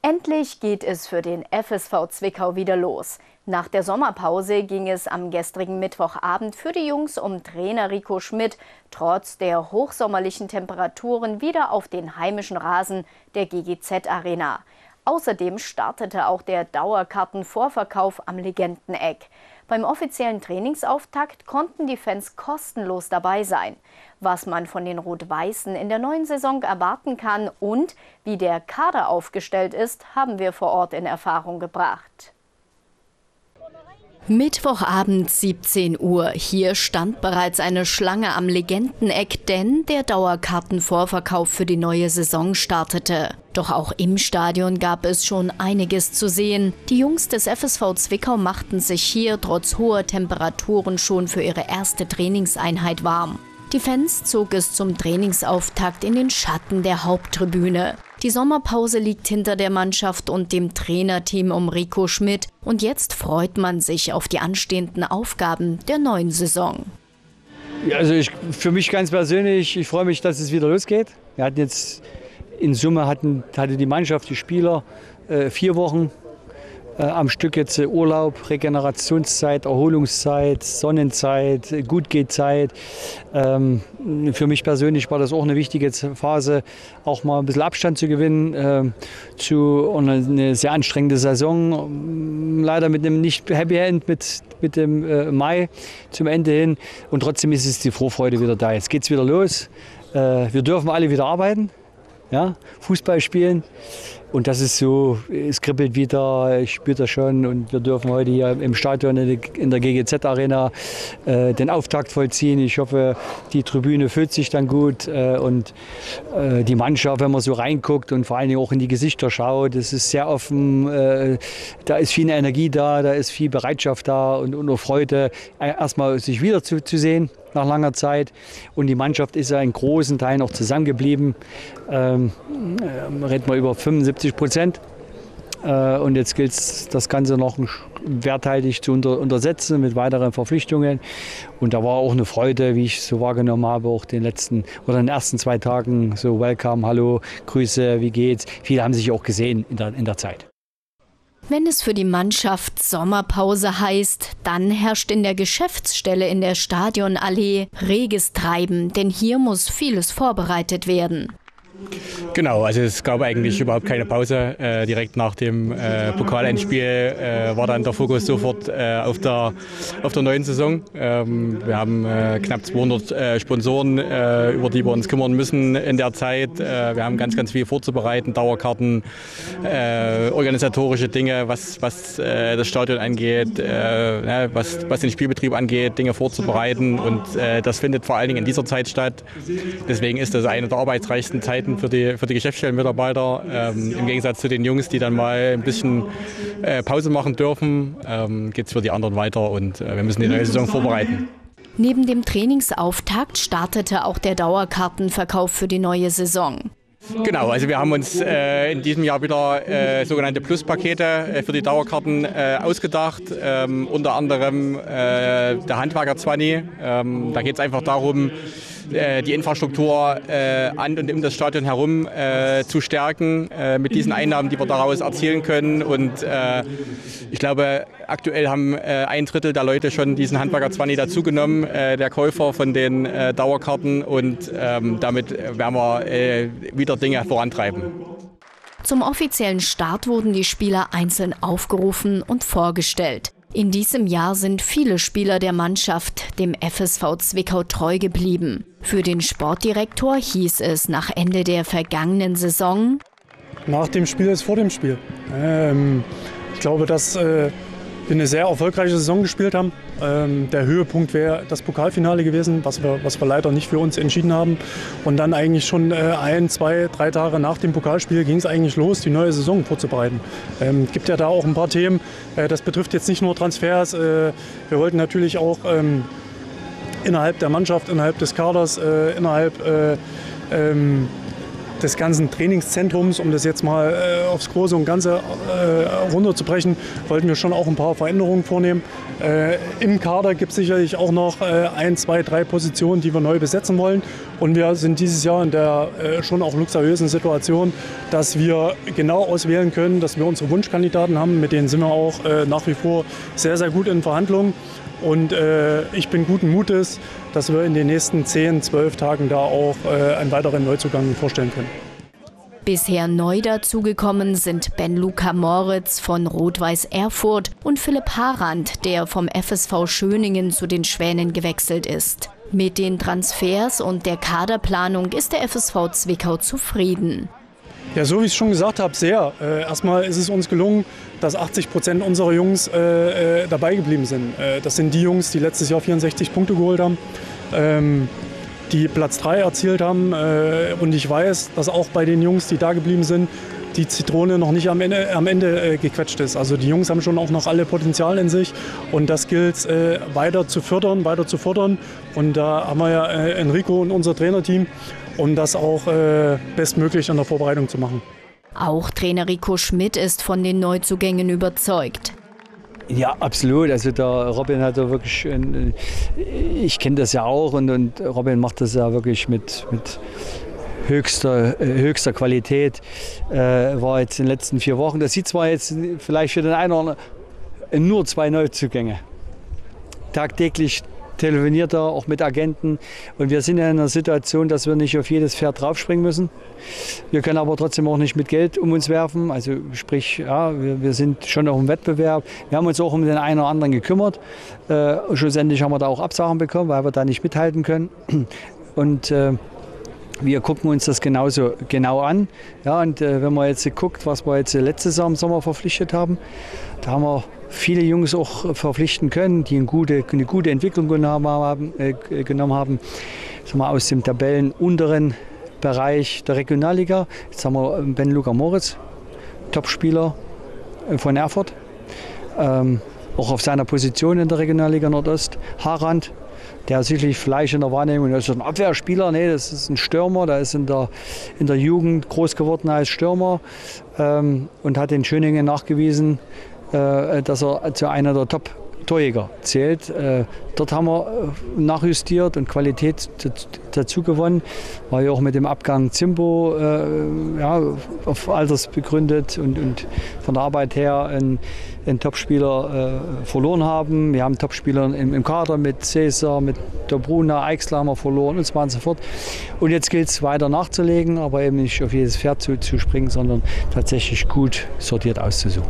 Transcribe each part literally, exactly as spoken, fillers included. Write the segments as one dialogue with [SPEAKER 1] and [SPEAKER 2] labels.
[SPEAKER 1] Endlich geht es für den F S V Zwickau wieder los. Nach der Sommerpause ging es am gestrigen Mittwochabend für die Jungs um Trainer Rico Schmidt trotz der hochsommerlichen Temperaturen wieder auf den heimischen Rasen der G G Z Arena. Außerdem startete auch der Dauerkartenvorverkauf am Legendeneck. Beim offiziellen Trainingsauftakt konnten die Fans kostenlos dabei sein. Was man von den Rot-Weißen in der neuen Saison erwarten kann und wie der Kader aufgestellt ist, haben wir vor Ort in Erfahrung gebracht. Mittwochabend siebzehn Uhr. Hier stand bereits eine Schlange am Legendeneck, denn der Dauerkartenvorverkauf für die neue Saison startete. Doch auch im Stadion gab es schon einiges zu sehen. Die Jungs des F S V Zwickau machten sich hier trotz hoher Temperaturen schon für ihre erste Trainingseinheit warm. Die Fans zog es zum Trainingsauftakt in den Schatten der Haupttribüne. Die Sommerpause liegt hinter der Mannschaft und dem Trainerteam um Rico Schmidt. Und jetzt freut man sich auf die anstehenden Aufgaben der neuen Saison.
[SPEAKER 2] Ja, also ich, für mich ganz persönlich, ich freue mich, dass es wieder losgeht. Wir hatten jetzt in Summe hatten, hatte die Mannschaft, die Spieler äh, vier Wochen äh, am Stück jetzt äh, Urlaub, Regenerationszeit, Erholungszeit, Sonnenzeit, Gutgehzeit. Ähm, für mich persönlich war das auch eine wichtige Phase, auch mal ein bisschen Abstand zu gewinnen äh, zu einer eine sehr anstrengende Saison. Leider mit einem nicht Happy End mit, mit dem äh, Mai zum Ende hin. Und trotzdem ist es die Vorfreude wieder da. Jetzt geht es wieder los. Äh, wir dürfen alle wieder arbeiten. Ja, Fußball spielen und das ist so, es kribbelt wieder, ich spüre das schon und wir dürfen heute hier im Stadion in der G G Z Arena äh, den Auftakt vollziehen. Ich hoffe, die Tribüne füllt sich dann gut äh, und äh, die Mannschaft, wenn man so reinguckt und vor allen Dingen auch in die Gesichter schaut, es ist sehr offen, äh, da ist viel Energie da, da ist viel Bereitschaft da und, und auch Freude, erstmal sich wieder zu, zu sehen. Nach langer Zeit. Und die Mannschaft ist ja in großen Teilen auch zusammengeblieben. Ähm, äh, reden wir über fünfundsiebzig Prozent. Äh, und jetzt gilt es, das Ganze noch werthaltig zu unter, untersetzen mit weiteren Verpflichtungen. Und da war auch eine Freude, wie ich es so wahrgenommen habe, auch den letzten oder den ersten zwei Tagen so Welcome, Hallo, Grüße, wie geht's? Viele haben sich auch gesehen in der, in der Zeit.
[SPEAKER 1] Wenn es für die Mannschaft Sommerpause heißt, dann herrscht in der Geschäftsstelle in der Stadionallee reges Treiben, denn hier muss vieles vorbereitet werden.
[SPEAKER 3] Genau, also es gab eigentlich überhaupt keine Pause. Äh, direkt nach dem äh, Pokalendspiel äh, war dann der Fokus sofort äh, auf, der, auf der neuen Saison. Ähm, wir haben äh, knapp zweihundert äh, Sponsoren, äh, über die wir uns kümmern müssen in der Zeit. Äh, wir haben ganz, ganz viel vorzubereiten, Dauerkarten, äh, organisatorische Dinge, was, was äh, das Stadion angeht, äh, ja, was, was den Spielbetrieb angeht, Dinge vorzubereiten. Und äh, das findet vor allen Dingen in dieser Zeit statt. Deswegen ist das eine der arbeitsreichsten Zeiten für die, für die Geschäftsstellenmitarbeiter, ähm, im Gegensatz zu den Jungs, die dann mal ein bisschen äh, Pause machen dürfen, ähm, geht es für die anderen weiter und äh, wir müssen die neue Saison vorbereiten.
[SPEAKER 1] Neben dem Trainingsauftakt startete auch der Dauerkartenverkauf für die neue Saison.
[SPEAKER 3] Genau, also wir haben uns äh, in diesem Jahr wieder äh, sogenannte Pluspakete äh, für die Dauerkarten äh, ausgedacht, ähm, unter anderem äh, der Handwerker-Zwanni. Ähm, da geht es einfach darum, äh, die Infrastruktur äh, an und um das Stadion herum äh, zu stärken, äh, mit diesen Einnahmen, die wir daraus erzielen können. Und äh, ich glaube, aktuell haben äh, ein Drittel der Leute schon diesen Handwerker-Zwanni dazugenommen, äh, der Käufer von den äh, Dauerkarten. Und ähm, damit werden wir äh, wieder Dinge vorantreiben.
[SPEAKER 1] Zum offiziellen Start wurden die Spieler einzeln aufgerufen und vorgestellt. In diesem Jahr sind viele Spieler der Mannschaft dem F S V Zwickau treu geblieben. Für den Sportdirektor hieß es nach Ende der vergangenen Saison:
[SPEAKER 4] Nach dem Spiel ist vor dem Spiel. Ähm, ich glaube, dass äh, wir eine sehr erfolgreiche Saison gespielt haben. Ähm, der Höhepunkt wäre das Pokalfinale gewesen, was wir, was wir leider nicht für uns entschieden haben. Und dann eigentlich schon äh, ein, zwei, drei Tage nach dem Pokalspiel ging es eigentlich los, die neue Saison vorzubereiten. Es ähm, gibt ja da auch ein paar Themen. Äh, das betrifft jetzt nicht nur Transfers. Äh, wir wollten natürlich auch ähm, innerhalb der Mannschaft, innerhalb des Kaders, äh, innerhalb äh, ähm, des ganzen Trainingszentrums, um das jetzt mal äh, aufs Große und Ganze äh, runterzubrechen, wollten wir schon auch ein paar Veränderungen vornehmen. Äh, Im Kader gibt es sicherlich auch noch äh, ein, zwei, drei Positionen, die wir neu besetzen wollen. Und wir sind dieses Jahr in der äh, schon auch luxuriösen Situation, dass wir genau auswählen können, dass wir unsere Wunschkandidaten haben. Mit denen sind wir auch äh, nach wie vor sehr, sehr gut in Verhandlungen. Und äh, ich bin guten Mutes, dass wir in den nächsten zehn, zwölf Tagen da auch äh, einen weiteren Neuzugang vorstellen können.
[SPEAKER 1] Bisher neu dazugekommen sind Ben-Luca Moritz von Rot-Weiß Erfurt und Philipp Harand, der vom F S V Schöningen zu den Schwänen gewechselt ist. Mit den Transfers und der Kaderplanung ist der F S V Zwickau zufrieden.
[SPEAKER 4] Ja, so wie ich es schon gesagt habe, sehr. Äh, erstmal ist es uns gelungen, dass achtzig Prozent unserer Jungs äh, äh, dabei geblieben sind. Äh, das sind die Jungs, die letztes Jahr vierundsechzig Punkte geholt haben, ähm, die Platz drei erzielt haben. Äh, und ich weiß, dass auch bei den Jungs, die da geblieben sind, die Zitrone noch nicht am Ende, am Ende äh, gequetscht ist. Also die Jungs haben schon auch noch alle Potenzial in sich. Und das gilt äh, weiter zu fördern, weiter zu fordern. Und da haben wir ja äh, Enrico und unser Trainerteam, um das auch äh, bestmöglich in der Vorbereitung zu machen.
[SPEAKER 1] Auch Trainer Rico Schmidt ist von den Neuzugängen überzeugt.
[SPEAKER 2] Ja, absolut. Also der Robin hat da wirklich, ich kenne das ja auch und, und Robin macht das ja wirklich mit, mit höchster, höchster Qualität. Äh, war jetzt in den letzten vier Wochen. Das sieht zwar jetzt vielleicht für den einen oder anderen nur zwei Neuzugänge. Tagtäglich telefoniert er auch mit Agenten und wir sind ja in einer Situation, dass wir nicht auf jedes Pferd draufspringen müssen. Wir können aber trotzdem auch nicht mit Geld um uns werfen, also sprich, ja, wir, wir sind schon auch im Wettbewerb. Wir haben uns auch um den einen oder anderen gekümmert. Äh, schlussendlich haben wir da auch Absagen bekommen, weil wir da nicht mithalten können. Und äh, wir gucken uns das genauso genau an. Ja, und äh, wenn man jetzt guckt, was wir jetzt letztes Jahr im Sommer verpflichtet haben, da haben wir viele Jungs auch verpflichten können, die eine gute, eine gute Entwicklung genommen haben, äh, genommen haben sagen wir, aus dem Tabellenunteren Bereich der Regionalliga. Jetzt haben wir Ben-Luca Moritz, Topspieler von Erfurt, ähm, auch auf seiner Position in der Regionalliga Nordost. Harand, der sicherlich Fleisch in der Wahrnehmung, das ist ein Abwehrspieler, nee, das ist ein Stürmer, der ist in der, in der Jugend groß geworden als Stürmer ähm, und hat in Schöningen nachgewiesen, äh, dass er zu einer der Top-Torjäger zählt. Äh, dort haben wir nachjustiert und Qualität dazu gewonnen, war ja auch mit dem Abgang Zimbo äh, ja, auf Alters begründet und, und von der Arbeit her ein einen Topspieler äh, verloren haben. Wir haben Topspieler im, im Kader mit Cäsar, mit der Bruna, Eichsler haben wir verloren und so weiter und so fort. Und jetzt gilt es weiter nachzulegen, aber eben nicht auf jedes Pferd zu, zu springen, sondern tatsächlich gut sortiert auszusuchen.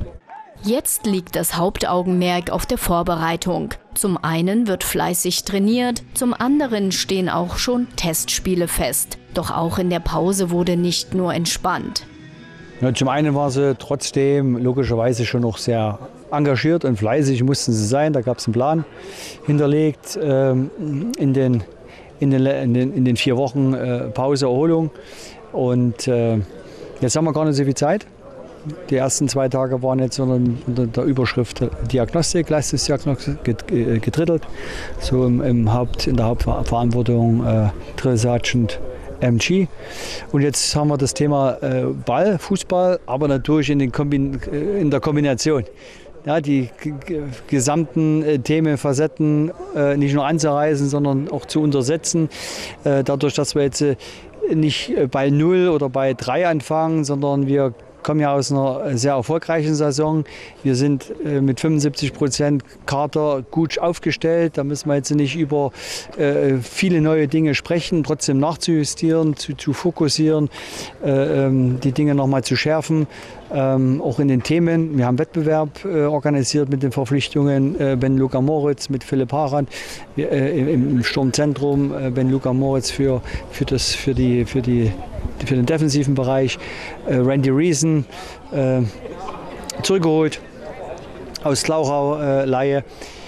[SPEAKER 1] Jetzt liegt das Hauptaugenmerk auf der Vorbereitung. Zum einen wird fleißig trainiert, zum anderen stehen auch schon Testspiele fest. Doch auch in der Pause wurde nicht nur entspannt.
[SPEAKER 2] Ja, zum einen waren sie trotzdem logischerweise schon noch sehr engagiert und fleißig mussten sie sein. Da gab es einen Plan hinterlegt ähm, in, den, in, den, in, den, in den vier Wochen äh, Pause, Erholung. Und äh, jetzt haben wir gar nicht so viel Zeit. Die ersten zwei Tage waren jetzt unter, unter der Überschrift Diagnostik, Leistungsdiagnostik gedrittelt. So im, im Haupt, in der Hauptverantwortung äh, Drill Sergeant M G. Und jetzt haben wir das Thema äh, Ball, Fußball, aber natürlich in, den Kombin in der Kombination. Ja, die gesamten äh, Themen, Facetten äh, nicht nur anzureißen, sondern auch zu untersetzen. Äh, dadurch, dass wir jetzt äh, nicht bei null oder bei drei anfangen, sondern wir kommen ja aus einer sehr erfolgreichen Saison. Wir sind äh, mit fünfundsiebzig Prozent Kader gut aufgestellt. Da müssen wir jetzt nicht über äh, viele neue Dinge sprechen, trotzdem nachzujustieren, zu, zu fokussieren, äh, ähm, die Dinge nochmal zu schärfen. Ähm, auch in den Themen. Wir haben Wettbewerb äh, organisiert mit den Verpflichtungen äh, Ben-Luca Moritz mit Philipp Harand wir, äh, im, im Sturmzentrum äh, Ben-Luca Moritz für, für, das, für, die, für, die, für den defensiven Bereich, äh, Randy Reason äh, zurückgeholt aus Glauchau äh, Laie.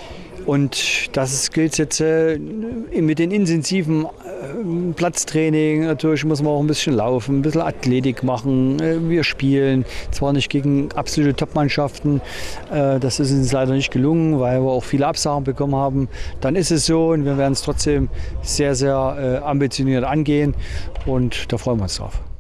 [SPEAKER 2] Und das gilt jetzt äh, mit den intensiven äh, Platztraining. Natürlich muss man auch ein bisschen laufen, ein bisschen Athletik machen. Äh, wir spielen zwar nicht gegen absolute Top-Mannschaften, äh, das ist uns leider nicht gelungen, weil wir auch viele Absagen bekommen haben. Dann ist es so und wir werden es trotzdem sehr, sehr äh, ambitioniert angehen und da freuen wir uns drauf.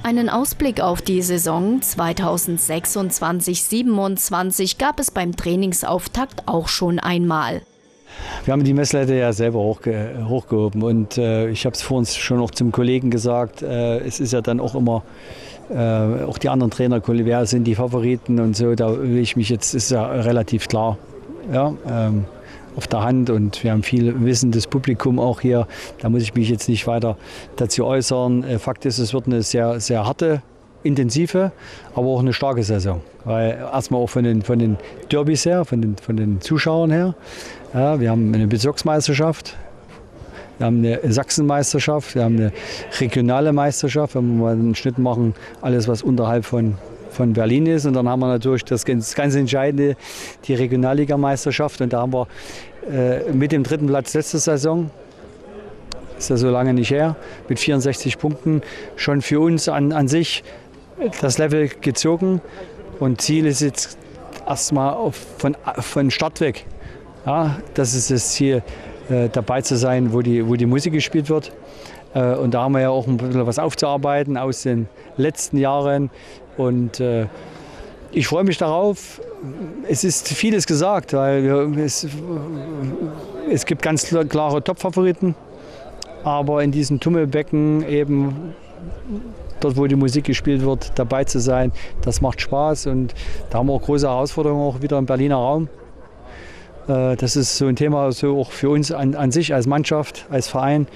[SPEAKER 1] Einen Ausblick auf die Saison zweitausendsechsundzwanzig siebenundzwanzig gab es beim Trainingsauftakt auch schon einmal.
[SPEAKER 2] Wir haben die Messlatte ja selber hochge hochgehoben und äh, ich habe es vorhin schon noch zum Kollegen gesagt, äh, es ist ja dann auch immer, äh, auch die anderen Trainer, wer sind die Favoriten und so, da will ich mich jetzt, ist ja relativ klar, ja, ähm, auf der Hand und wir haben viel wissendes Publikum auch hier, da muss ich mich jetzt nicht weiter dazu äußern. Äh, Fakt ist, es wird eine sehr, sehr harte, intensive, aber auch eine starke Saison, weil erstmal auch von den, von den Derbys her, von den, von den Zuschauern her. Ja, wir haben eine Bezirksmeisterschaft, wir haben eine Sachsenmeisterschaft, wir haben eine regionale Meisterschaft, wenn wir mal einen Schnitt machen, alles was unterhalb von, von Berlin ist. Und dann haben wir natürlich das ganz, ganz Entscheidende, die Regionalligameisterschaft. Und da haben wir äh, mit dem dritten Platz letzte Saison, ist ja so lange nicht her, mit vierundsechzig Punkten schon für uns an, an sich das Level gezogen. Und Ziel ist jetzt erstmal von, von Start weg. Ja, das ist das Ziel, äh, dabei zu sein, wo die, wo die Musik gespielt wird. Äh, und da haben wir ja auch ein bisschen was aufzuarbeiten aus den letzten Jahren. Und äh, ich freue mich darauf. Es ist vieles gesagt, weil wir, es, es gibt ganz klare Top-Favoriten. Aber in diesem Tummelbecken eben, dort wo die Musik gespielt wird, dabei zu sein, das macht Spaß. Und da haben wir auch große Herausforderungen auch wieder im Berliner Raum. Das ist so ein Thema so auch für uns an, an sich als Mannschaft, als Verein.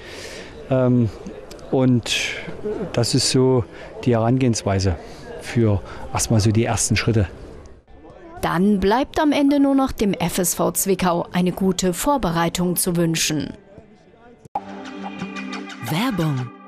[SPEAKER 2] Und das ist so die Herangehensweise für erstmal so die ersten Schritte.
[SPEAKER 1] Dann bleibt am Ende nur noch dem F S V Zwickau eine gute Vorbereitung zu wünschen.
[SPEAKER 5] Werbung